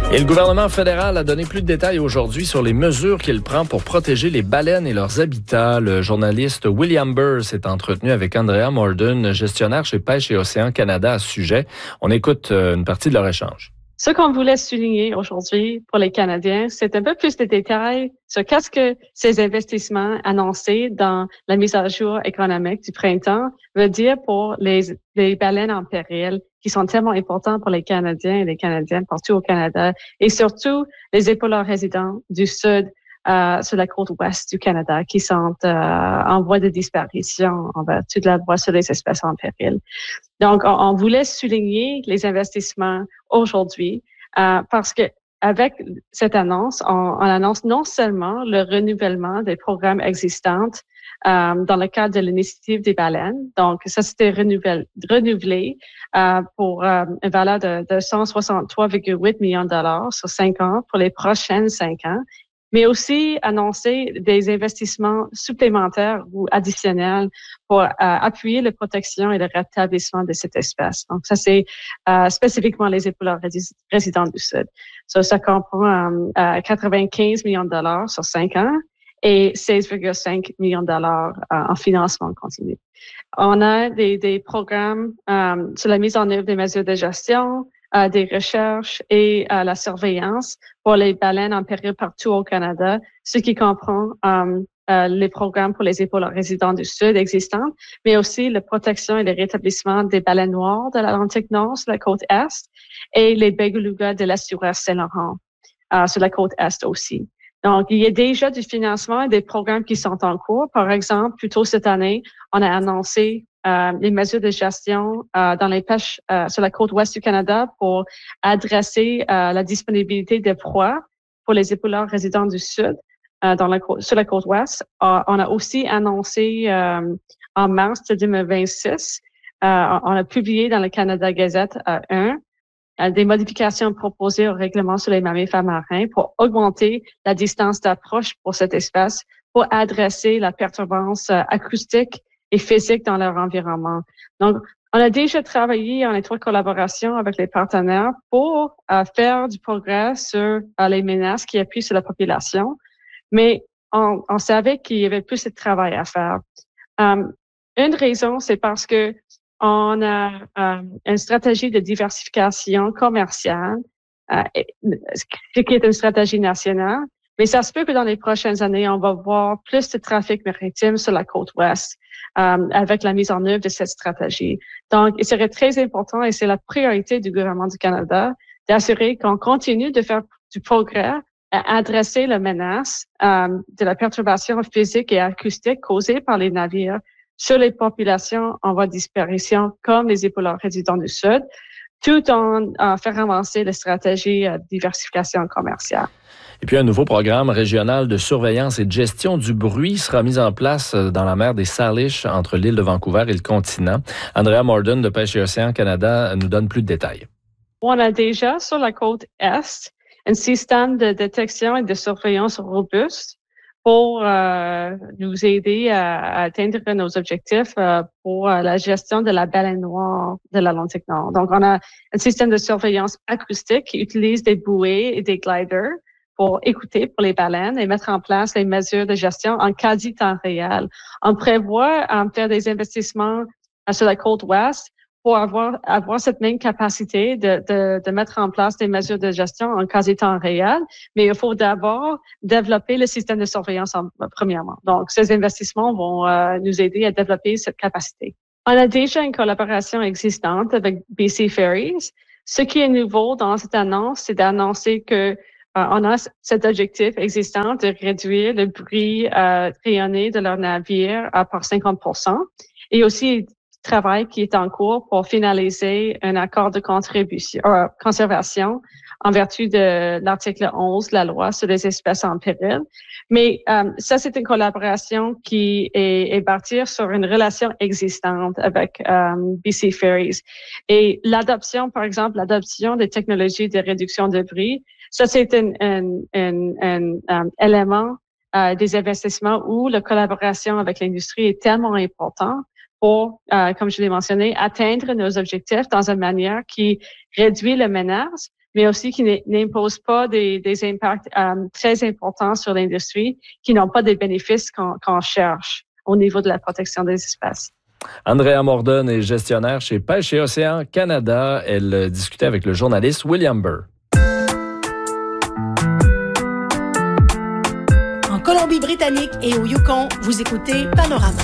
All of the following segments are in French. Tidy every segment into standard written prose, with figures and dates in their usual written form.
Et le gouvernement fédéral a donné plus de détails aujourd'hui sur les mesures qu'il prend pour protéger les baleines et leurs habitats. Le journaliste William Burr s'est entretenu avec Andrea Morden, gestionnaire chez Pêche et Océan Canada à ce sujet. On écoute une partie de leur échange. Ce qu'on voulait souligner aujourd'hui pour les Canadiens, c'est un peu plus de détails sur qu'est-ce que ces investissements annoncés dans la mise à jour économique du printemps veut dire pour les baleines en péril qui sont tellement importants pour les Canadiens et les Canadiennes partout au Canada et surtout les épauleurs résidents du Sud sur la côte ouest du Canada qui sont en voie de disparition en vertu de la loi sur les espèces en péril. Donc, on voulait souligner les investissements aujourd'hui parce que avec cette annonce, on annonce non seulement le renouvellement des programmes existants dans le cadre de l'initiative des baleines. Donc, ça, c'était renouvelé pour une valeur de 163,8 millions de dollars sur 5 ans pour les prochaines 5 ans, mais aussi annoncer des investissements supplémentaires ou additionnels pour appuyer la protection et le rétablissement de cette espèce. Donc, ça, c'est spécifiquement les épauleurs résidents du Sud. Ça comprend 95 millions de dollars sur 5 ans et 16,5 millions de dollars en financement continu. On a des programmes sur la mise en œuvre des mesures de gestion, des recherches et la surveillance pour les baleines en péril partout au Canada, ce qui comprend les programmes pour les épauleurs résidents du Sud existants, mais aussi la protection et le rétablissement des baleines noires de l'Atlantique Nord sur la côte Est et les belugas de l'estuaire Saint-Laurent sur la côte Est aussi. Donc, il y a déjà du financement et des programmes qui sont en cours. Par exemple, plus tôt cette année, on a annoncé les mesures de gestion dans les pêches sur la côte ouest du Canada pour adresser la disponibilité de proies pour les épauleurs résidents du Sud sur la côte ouest. On a aussi annoncé en mars 2026, on a publié dans le Canada Gazette 1 des modifications proposées au règlement sur les mammifères marins pour augmenter la distance d'approche pour cette espèce pour adresser la perturbance acoustique et physique dans leur environnement. Donc, on a déjà travaillé en étroite collaboration avec les partenaires pour faire du progrès sur les menaces qui appuient sur la population, mais on savait qu'il y avait plus de travail à faire. Une raison, c'est parce que on a une stratégie de diversification commerciale, qui est une stratégie nationale, mais ça se peut que dans les prochaines années, on va voir plus de trafic maritime sur la côte ouest avec la mise en œuvre de cette stratégie. Donc, il serait très important, et c'est la priorité du gouvernement du Canada, d'assurer qu'on continue de faire du progrès à adresser la menace de la perturbation physique et acoustique causée par les navires sur les populations en voie de disparition comme les épauleurs résidents du Sud, tout en faire avancer la stratégie de diversification commerciale. Et puis, un nouveau programme régional de surveillance et de gestion du bruit sera mis en place dans la mer des Salish entre l'île de Vancouver et le continent. Andrea Morden de Pêche et Océan Canada nous donne plus de détails. On a déjà sur la côte Est un système de détection et de surveillance robuste pour nous aider à atteindre nos objectifs pour la gestion de la baleine noire de l'Atlantique Nord. Donc, on a un système de surveillance acoustique qui utilise des bouées et des gliders pour écouter pour les baleines et mettre en place les mesures de gestion en quasi temps réel. On prévoit faire des investissements sur la côte ouest pour avoir cette même capacité de mettre en place des mesures de gestion en quasi temps réel, mais il faut d'abord développer le système de surveillance premièrement. Donc, ces investissements vont nous aider à développer cette capacité. On a déjà une collaboration existante avec BC Ferries. Ce qui est nouveau dans cette annonce, c'est d'annoncer que on a cet objectif existant de réduire le bruit rayonné de leur navire par 50%, et aussi travail qui est en cours pour finaliser un accord de conservation en vertu de l'article 11 de la loi sur les espèces en péril. Mais ça, c'est une collaboration qui est bâtie sur une relation existante avec BC Ferries. Et l'adoption, par exemple, l'adoption des technologies de réduction de bruit, ça, c'est un élément des investissements où la collaboration avec l'industrie est tellement importante pour, comme je l'ai mentionné, atteindre nos objectifs dans une manière qui réduit la menace, mais aussi qui n'imposent pas des impacts très importants sur l'industrie, qui n'ont pas des bénéfices qu'on cherche au niveau de la protection des espèces. Andrea Morden est gestionnaire chez Pêche et Océan Canada. Elle discutait avec le journaliste William Burr. En Colombie-Britannique et au Yukon, vous écoutez Panorama.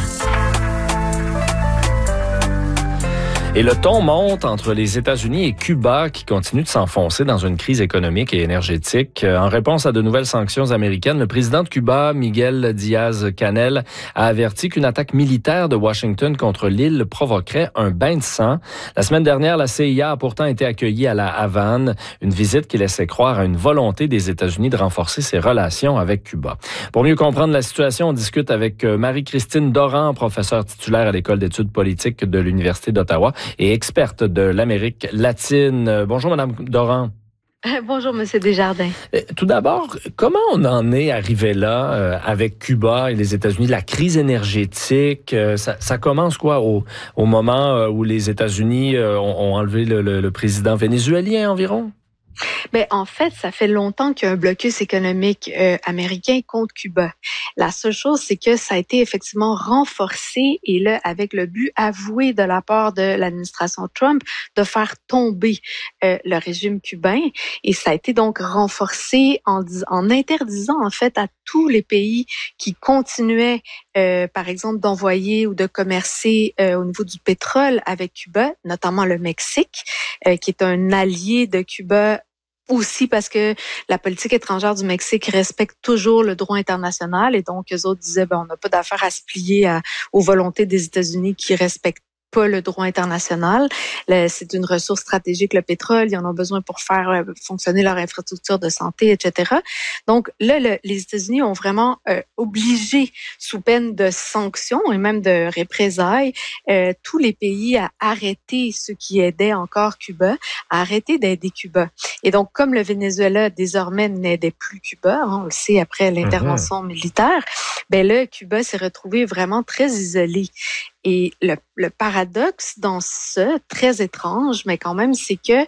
Et le ton monte entre les États-Unis et Cuba qui continuent de s'enfoncer dans une crise économique et énergétique. En réponse à de nouvelles sanctions américaines, le président de Cuba, Miguel Díaz-Canel, a averti qu'une attaque militaire de Washington contre l'île provoquerait un bain de sang. La semaine dernière, la CIA a pourtant été accueillie à la Havane, une visite qui laissait croire à une volonté des États-Unis de renforcer ses relations avec Cuba. Pour mieux comprendre la situation, on discute avec Marie-Christine Doran, professeure titulaire à l'École d'études politiques de l'Université d'Ottawa et experte de l'Amérique latine. Bonjour, Madame Doran. Bonjour, Monsieur Desjardins. Tout d'abord, comment on en est arrivé là avec Cuba et les États-Unis? La crise énergétique, ça commence quoi au moment où les États-Unis ont enlevé le président vénézuélien environ? Ben, en fait, ça fait longtemps qu'il y a un blocus économique américain contre Cuba. La seule chose, c'est que ça a été effectivement renforcé et là, avec le but avoué de la part de l'administration Trump de faire tomber le régime cubain. Et ça a été donc renforcé en interdisant en fait à tous les pays qui continuaient, par exemple, d'envoyer ou de commercer au niveau du pétrole avec Cuba, notamment le Mexique, qui est un allié de Cuba. Aussi parce que la politique étrangère du Mexique respecte toujours le droit international et donc eux autres disaient on n'a pas d'affaire à se plier aux volontés des États-Unis qui respectent pas le droit international. C'est une ressource stratégique, le pétrole. Ils en ont besoin pour faire fonctionner leur infrastructure de santé, etc. Donc là, les États-Unis ont vraiment obligé, sous peine de sanctions et même de représailles, tous les pays à arrêter ceux qui aidaient encore Cuba, à arrêter d'aider Cuba. Et donc, comme le Venezuela désormais n'aidait plus Cuba, on le sait après l'intervention militaire, ben là, Cuba s'est retrouvé vraiment très isolé. Et le paradoxe dans ça, très étrange, mais quand même, c'est que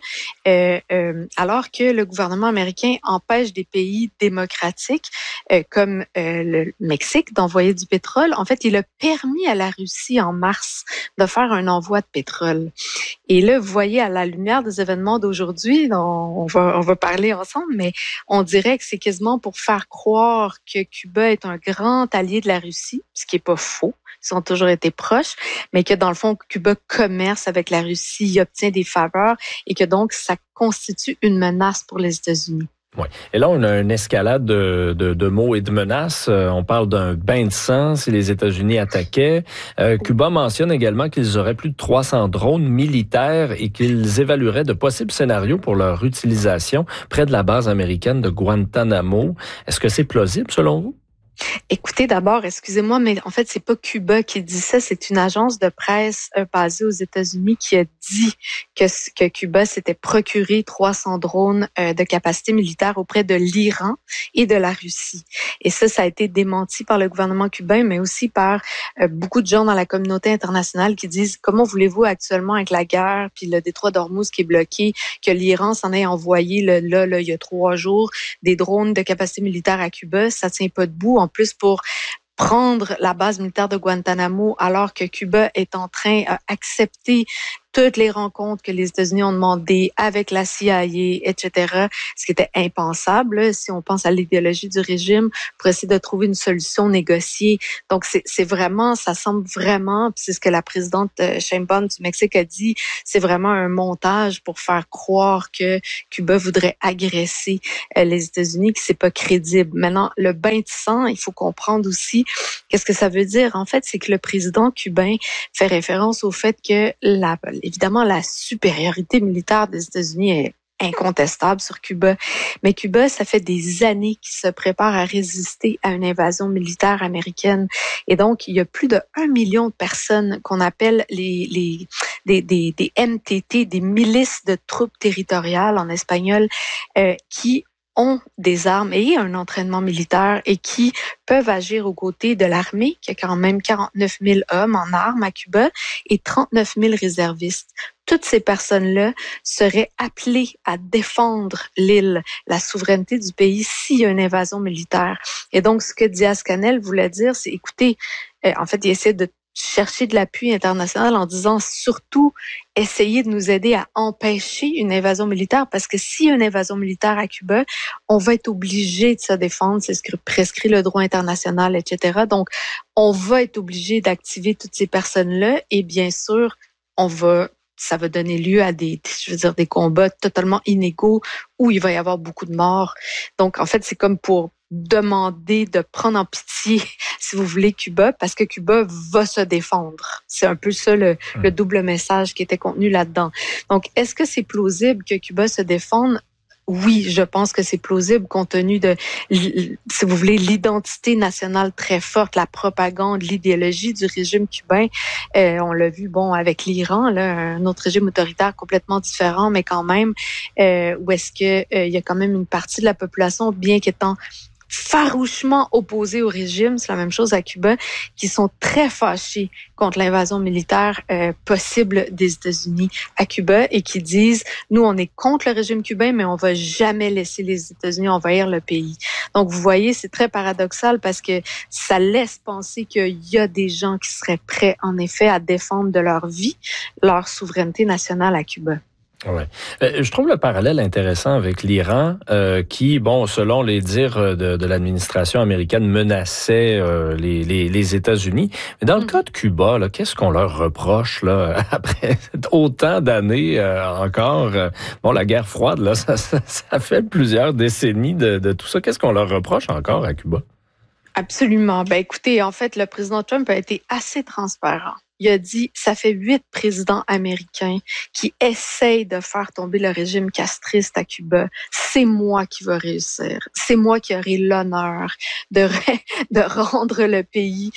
alors que le gouvernement américain empêche des pays démocratiques comme le Mexique d'envoyer du pétrole, en fait, il a permis à la Russie en mars de faire un envoi de pétrole. Et là, vous voyez, à la lumière des événements d'aujourd'hui, on va parler ensemble, mais on dirait que c'est quasiment pour faire croire que Cuba est un grand allié de la Russie, ce qui est pas faux. Ils ont toujours été proches, mais que dans le fond, Cuba commerce avec la Russie, y obtient des faveurs et que donc ça constitue une menace pour les États-Unis. Oui. Et là, on a une escalade de mots et de menaces. On parle d'un bain de sang si les États-Unis attaquaient. Cuba mentionne également qu'ils auraient plus de 300 drones militaires et qu'ils évalueraient de possibles scénarios pour leur utilisation près de la base américaine de Guantanamo. Est-ce que c'est plausible selon vous? Écoutez, d'abord, excusez-moi, mais en fait, c'est pas Cuba qui dit ça, c'est une agence de presse basée aux États-Unis qui a dit que Cuba s'était procuré 300 drones de capacité militaire auprès de l'Iran et de la Russie. Et ça a été démenti par le gouvernement cubain, mais aussi par beaucoup de gens dans la communauté internationale qui disent comment voulez-vous actuellement avec la guerre puis le détroit d'Ormuz qui est bloqué, que l'Iran s'en ait envoyé là, il y a 3 jours des drones de capacité militaire à Cuba, ça tient pas debout. En plus, pour prendre la base militaire de Guantanamo alors que Cuba est en train d'accepter toutes les rencontres que les États-Unis ont demandées avec la CIA, etc., ce qui était impensable, si on pense à l'idéologie du régime, pour essayer de trouver une solution négociée. Donc, c'est vraiment, ça semble vraiment, puis c'est ce que la présidente Sheinbaum du Mexique a dit, c'est vraiment un montage pour faire croire que Cuba voudrait agresser les États-Unis, que c'est pas crédible. Maintenant, le bain de sang, il faut comprendre aussi qu'est-ce que ça veut dire. En fait, c'est que le président cubain fait référence au fait que évidemment, la supériorité militaire des États-Unis est incontestable sur Cuba. Mais Cuba, ça fait des années qu'il se prépare à résister à une invasion militaire américaine. Et donc, il y a plus de 1 million de personnes qu'on appelle des MTT, des milices de troupes territoriales en espagnol, qui ont des armes et un entraînement militaire et qui peuvent agir aux côtés de l'armée, qui a quand même 49 000 hommes en armes à Cuba et 39 000 réservistes. toutes ces personnes-là seraient appelées à défendre l'île, la souveraineté du pays s'il y a une invasion militaire. Et donc, ce que Diaz-Canel voulait dire, c'est, écoutez, en fait, il essaie de chercher de l'appui international en disant surtout essayer de nous aider à empêcher une invasion militaire, parce que s'il y a une invasion militaire à Cuba, on va être obligé de se défendre, c'est ce que prescrit le droit international, etc. Donc, on va être obligé d'activer toutes ces personnes-là et bien sûr, ça va donner lieu à des combats totalement inégaux où il va y avoir beaucoup de morts. Donc, en fait, c'est comme pour demander de prendre en pitié, si vous voulez, Cuba, parce que Cuba va se défendre. C'est un peu ça le double message qui était contenu là-dedans. Donc, est-ce que c'est plausible que Cuba se défende? Oui, je pense que c'est plausible compte tenu de, si vous voulez, l'identité nationale très forte, la propagande, l'idéologie du régime cubain. On l'a vu, avec l'Iran, là, un autre régime autoritaire complètement différent, mais quand même, où est-ce que il y a quand même une partie de la population, bien qu'étant farouchement opposés au régime, c'est la même chose à Cuba, qui sont très fâchés contre l'invasion militaire possible des États-Unis à Cuba et qui disent, nous, on est contre le régime cubain, mais on va jamais laisser les États-Unis envahir le pays. Donc, vous voyez, c'est très paradoxal parce que ça laisse penser qu'il y a des gens qui seraient prêts, en effet, à défendre de leur vie, leur souveraineté nationale à Cuba. Ouais. Je trouve le parallèle intéressant avec l'Iran qui, selon les dires de l'administration américaine, menaçait les États-Unis. Mais dans le cas de Cuba, là, qu'est-ce qu'on leur reproche là après autant d'années encore? La guerre froide, là, ça fait plusieurs décennies de tout ça. Qu'est-ce qu'on leur reproche encore à Cuba? Absolument. Écoutez, en fait, le président Trump a été assez transparent. Il a dit, ça fait 8 présidents américains qui essayent de faire tomber le régime castriste à Cuba. C'est moi qui vais réussir. C'est moi qui aurai l'honneur de rendre le pays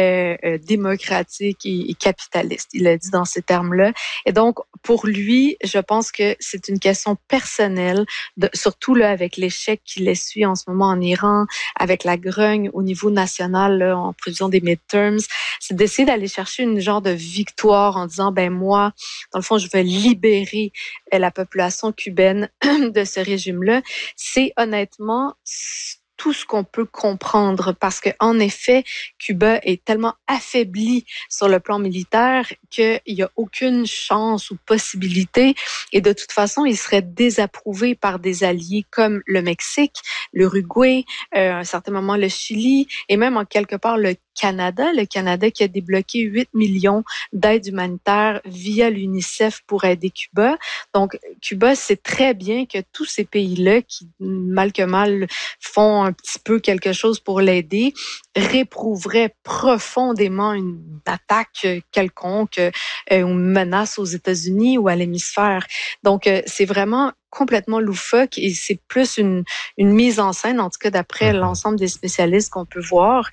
démocratique et capitaliste. Il a dit dans ces termes-là. Et donc, pour lui, je pense que c'est une question personnelle, surtout là avec l'échec qu'il essuie en ce moment en Iran, avec la grogne au niveau national là, en prévision des midterms, c'est d'essayer d'aller chercher une genre de victoire en disant, moi, dans le fond, je vais libérer la population cubaine de ce régime-là. C'est honnêtement tout ce qu'on peut comprendre parce que en effet, Cuba est tellement affaibli sur le plan militaire qu'il n'y a aucune chance ou possibilité et de toute façon, il serait désapprouvé par des alliés comme le Mexique, l'Uruguay, à un certain moment le Chili et même en quelque part le Canada qui a débloqué 8 millions d'aides humanitaires via l'UNICEF pour aider Cuba. Donc, Cuba sait très bien que tous ces pays-là qui, mal que mal, font un petit peu quelque chose pour l'aider, réprouveraient profondément une attaque quelconque ou une menace aux États-Unis ou à l'hémisphère. Donc, c'est vraiment complètement loufoque et c'est plus une mise en scène, en tout cas d'après l'ensemble des spécialistes qu'on peut voir,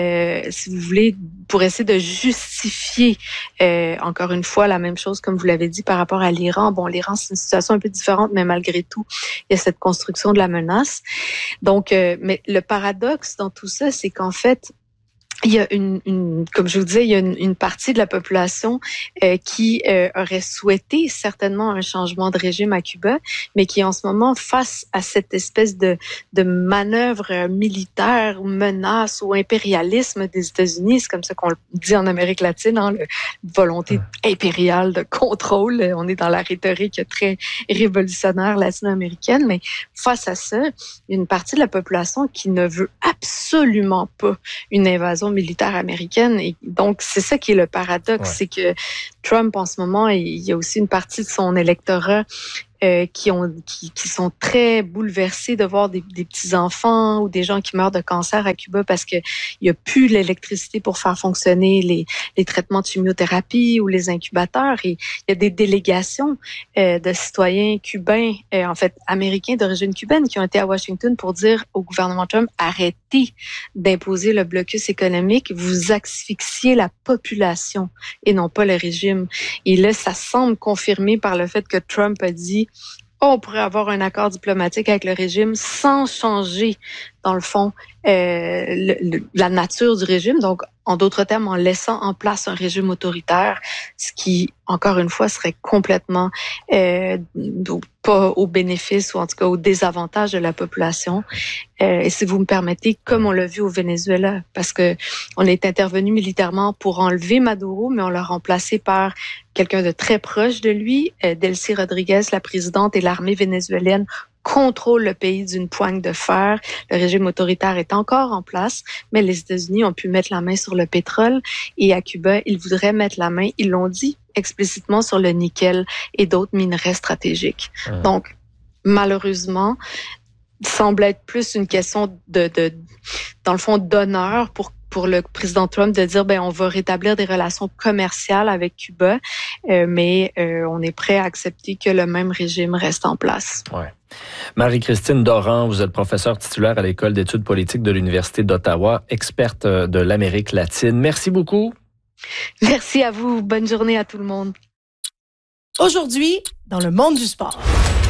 si vous voulez, pour essayer de justifier, encore une fois, la même chose comme vous l'avez dit par rapport à l'Iran. L'Iran, c'est une situation un peu différente, mais malgré tout, il y a cette construction de la menace. Donc, mais le paradoxe dans tout ça, c'est qu'en fait, il y a comme je vous disais, il y a une partie de la population qui aurait souhaité certainement un changement de régime à Cuba, mais qui en ce moment, face à cette espèce de manœuvre militaire ou menace ou impérialisme des États-Unis, c'est comme ça qu'on le dit en Amérique latine, la volonté impériale de contrôle. On est dans la rhétorique très révolutionnaire latino-américaine, mais face à ça, il y a une partie de la population qui ne veut absolument pas une invasion militaire américaine. Et donc, c'est ça qui est le paradoxe, c'est que Trump, en ce moment, il y a aussi une partie de son électorat qui sont très bouleversés de voir des petits-enfants ou des gens qui meurent de cancer à Cuba parce que il y a plus l'électricité pour faire fonctionner les traitements de chimiothérapie ou les incubateurs. Et il y a des délégations de citoyens cubains, en fait américains d'origine cubaine, qui ont été à Washington pour dire au gouvernement Trump, arrêtez d'imposer le blocus économique, vous asphyxiez la population et non pas le régime. Et là, ça semble confirmé par le fait que Trump a dit on pourrait avoir un accord diplomatique avec le régime sans changer, dans le fond, la nature du régime. Donc, En d'autres termes, en laissant en place un régime autoritaire, ce qui, encore une fois, serait complètement pas au bénéfice ou en tout cas au désavantage de la population. Et si vous me permettez, comme on l'a vu au Venezuela, parce que on est intervenu militairement pour enlever Maduro, mais on l'a remplacé par quelqu'un de très proche de lui, Delcy Rodriguez, la présidente, et l'armée vénézuélienne contrôle le pays d'une poigne de fer. Le régime autoritaire est encore en place, mais les États-Unis ont pu mettre la main sur le pétrole et à Cuba, ils voudraient mettre la main, ils l'ont dit explicitement, sur le nickel et d'autres minerais stratégiques. Donc, malheureusement, semble être plus une question dans le fond, d'honneur pour le président Trump de dire on va rétablir des relations commerciales avec Cuba, mais on est prêt à accepter que le même régime reste en place. Ouais. Marie-Christine Doran, vous êtes professeure titulaire à l'École d'études politiques de l'Université d'Ottawa, experte de l'Amérique latine. Merci beaucoup. Merci à vous. Bonne journée à tout le monde. Aujourd'hui, dans le monde du sport.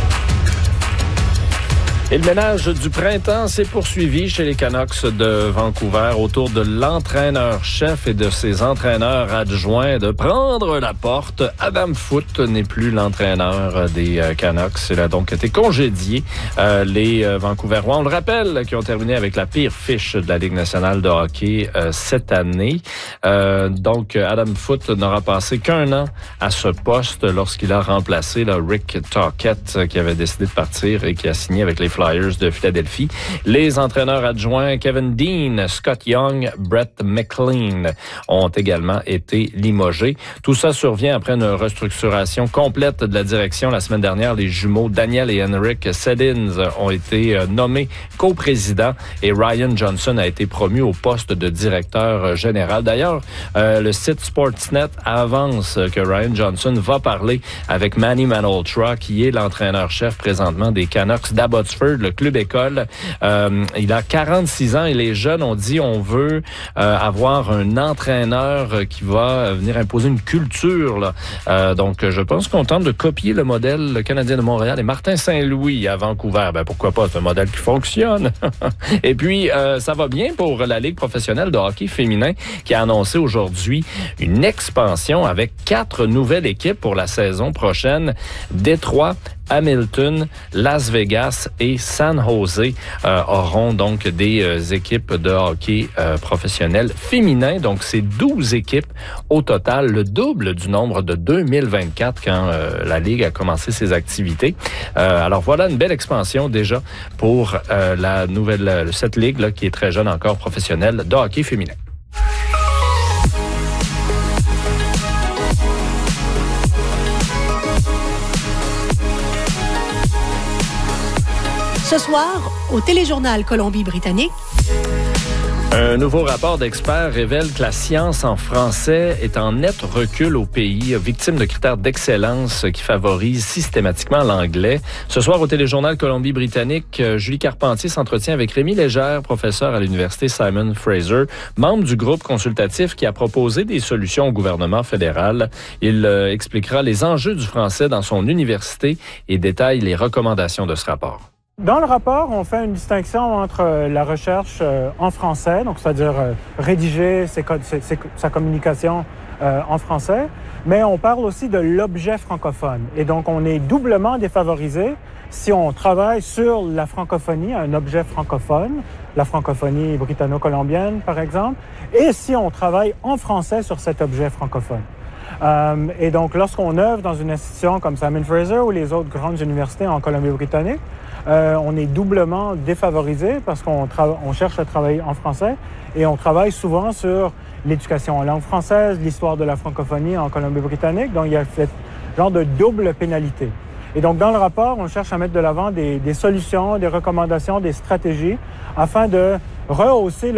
Et le ménage du printemps s'est poursuivi chez les Canucks de Vancouver autour de l'entraîneur-chef et de ses entraîneurs adjoints de prendre la porte. Adam Foote n'est plus l'entraîneur des Canucks. Il a donc été congédié. Les Vancouverois, on le rappelle, qui ont terminé avec la pire fiche de la Ligue nationale de hockey cette année. Donc, Adam Foote n'aura passé qu'un an à ce poste lorsqu'il a remplacé Rick Tocchet, qui avait décidé de partir et qui a signé avec les Flyers de Philadelphie. Les entraîneurs adjoints Kevin Dean, Scott Young, Brett McLean ont également été limogés. Tout ça survient après une restructuration complète de la direction. La semaine dernière, les jumeaux Daniel et Henrik Sedins ont été nommés coprésidents et Ryan Johnson a été promu au poste de directeur général. D'ailleurs, le site Sportsnet avance que Ryan Johnson va parler avec Manny Malhotra, qui est l'entraîneur-chef présentement des Canucks d'Abbotsford, le club école. Il a 46 ans et les jeunes ont dit on veut avoir un entraîneur qui va venir imposer une culture. Là. Donc, je pense qu'on tente de copier le modèle canadien de Montréal et Martin Saint-Louis à Vancouver. Pourquoi pas? C'est un modèle qui fonctionne. Et puis, ça va bien pour la Ligue professionnelle de hockey féminin qui a annoncé aujourd'hui une expansion avec 4 nouvelles équipes pour la saison prochaine. Détroit, Hamilton, Las Vegas et San Jose auront donc des équipes de hockey professionnel féminin. Donc, c'est 12 équipes au total, le double du nombre de 2024 quand la Ligue a commencé ses activités. Alors, voilà une belle expansion déjà pour cette Ligue là, qui est très jeune encore professionnelle de hockey féminin. Ce soir, au Téléjournal Colombie-Britannique. Un nouveau rapport d'experts révèle que la science en français est en net recul au pays, victime de critères d'excellence qui favorisent systématiquement l'anglais. Ce soir, au Téléjournal Colombie-Britannique, Julie Carpentier s'entretient avec Rémi Légère, professeur à l'Université Simon Fraser, membre du groupe consultatif qui a proposé des solutions au gouvernement fédéral. Il expliquera les enjeux du français dans son université et détaille les recommandations de ce rapport. Dans le rapport, on fait une distinction entre la recherche en français, donc c'est-à-dire rédiger sa communication en français, mais on parle aussi de l'objet francophone. Et donc, on est doublement défavorisé si on travaille sur la francophonie, un objet francophone, la francophonie britanno-colombienne, par exemple, et si on travaille en français sur cet objet francophone. Et donc, lorsqu'on œuvre dans une institution comme Simon Fraser ou les autres grandes universités en Colombie-Britannique, on est doublement défavorisé parce qu'on cherche à travailler en français et on travaille souvent sur l'éducation en langue française, l'histoire de la francophonie en Colombie-Britannique. Donc, il y a ce genre de double pénalité. Et donc, dans le rapport, on cherche à mettre de l'avant des solutions, des recommandations, des stratégies afin de rehausser le